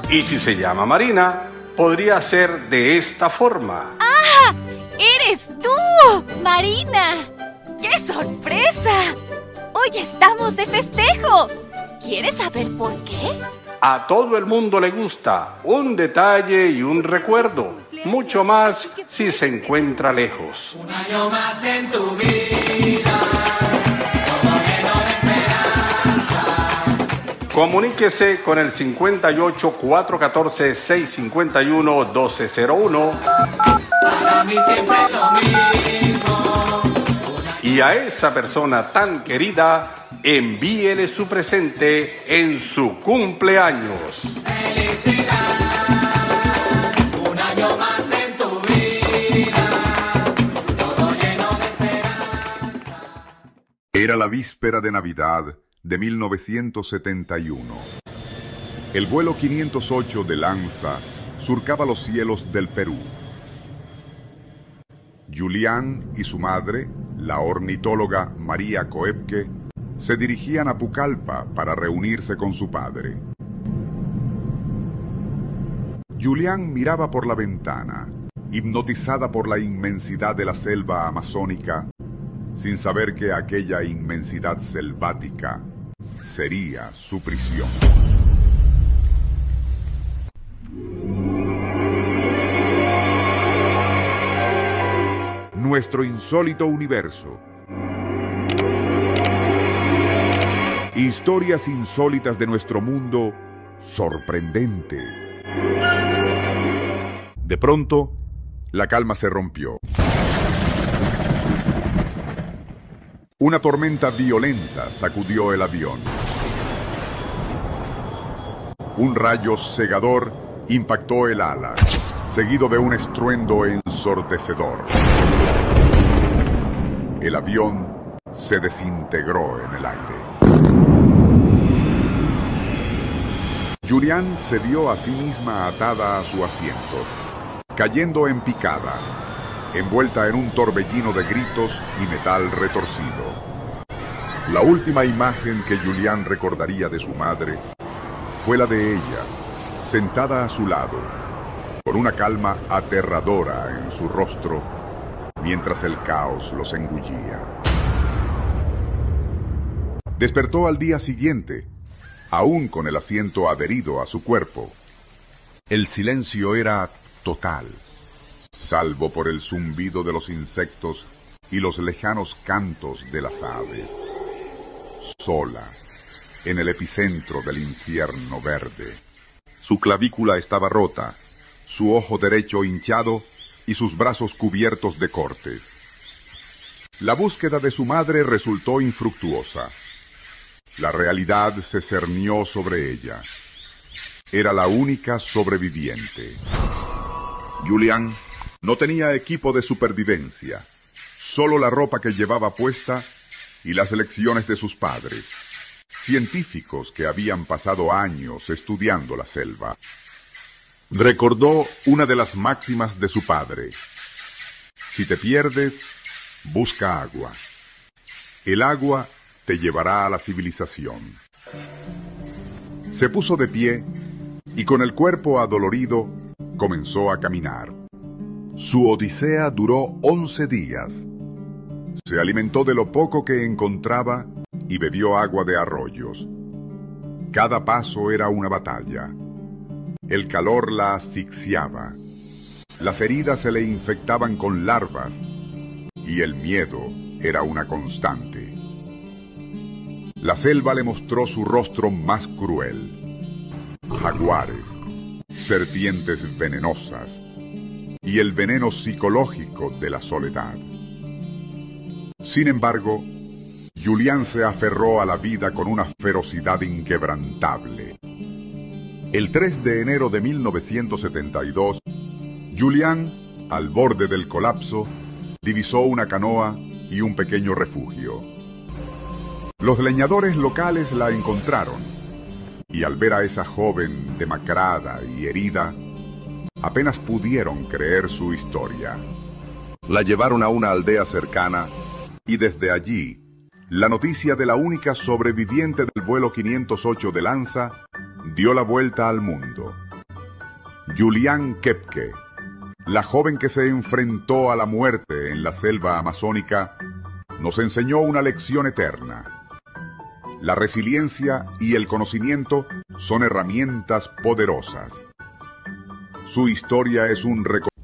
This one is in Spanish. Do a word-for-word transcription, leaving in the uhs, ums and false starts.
Y si se llama Marina, podría ser de esta forma. ¡Ah! ¡Eres tú, Marina! ¡Qué sorpresa! ¡Hoy estamos de festejo! ¿Quieres saber por qué? A todo el mundo le gusta un detalle y un recuerdo, mucho más si se encuentra lejos. Un año más en tu vida, todo lleno de esperanza. Comuníquese con el cincuenta y ocho, cuatrocientos catorce, seiscientos cincuenta y uno, doce cero uno. Para mí siempre es lo mismo. Y a esa persona tan querida, envíele su presente en su cumpleaños. Felicidad, un año más en tu vida, todo lleno de esperanza. Era la víspera de Navidad de mil novecientos setenta y uno. El vuelo quinientos ocho de Lanza surcaba los cielos del Perú. Julián y su madre, la ornitóloga María Koepke, se dirigían a Pucallpa para reunirse con su padre. Julián miraba por la ventana, hipnotizada por la inmensidad de la selva amazónica, sin saber que aquella inmensidad selvática sería su prisión. Nuestro insólito universo. Historias insólitas de nuestro mundo sorprendente. De pronto, la calma se rompió. Una tormenta violenta sacudió el avión. Un rayo cegador impactó el ala, seguido de un estruendo ensordecedor. El avión se desintegró en el aire. Julián se vio a sí misma atada a su asiento, cayendo en picada, envuelta en un torbellino de gritos y metal retorcido. La última imagen que Julián recordaría de su madre fue la de ella, sentada a su lado, con una calma aterradora en su rostro, mientras el caos los engullía. Despertó al día siguiente, aún con el asiento adherido a su cuerpo. El silencio era total, salvo por el zumbido de los insectos y los lejanos cantos de las aves. Sola, en el epicentro del infierno verde. Su clavícula estaba rota, su ojo derecho hinchado y sus brazos cubiertos de cortes. La búsqueda de su madre resultó infructuosa. La realidad se cernió sobre ella. Era la única sobreviviente. Julián no tenía equipo de supervivencia, solo la ropa que llevaba puesta y las lecciones de sus padres, científicos que habían pasado años estudiando la selva. Recordó una de las máximas de su padre: si te pierdes, busca agua. El agua te llevará a la civilización. Se puso de pie y con el cuerpo adolorido comenzó a caminar. Su odisea duró once días. Se alimentó de lo poco que encontraba y bebió agua de arroyos. Cada paso era una batalla. El calor la asfixiaba. Las heridas se le infectaban con larvas y el miedo era una constante. La selva le mostró su rostro más cruel. Jaguares, serpientes venenosas y el veneno psicológico de la soledad. Sin embargo, Julián se aferró a la vida con una ferocidad inquebrantable. El tres de enero de mil novecientos setenta y dos, Julián, al borde del colapso, divisó una canoa y un pequeño refugio. Los leñadores locales la encontraron, y al ver a esa joven demacrada y herida, apenas pudieron creer su historia. La llevaron a una aldea cercana, y desde allí, la noticia de la única sobreviviente del vuelo quinientos ocho de Lanza dio la vuelta al mundo. Julián Kepke, la joven que se enfrentó a la muerte en la selva amazónica, nos enseñó una lección eterna. La resiliencia y el conocimiento son herramientas poderosas. Su historia es un reconocimiento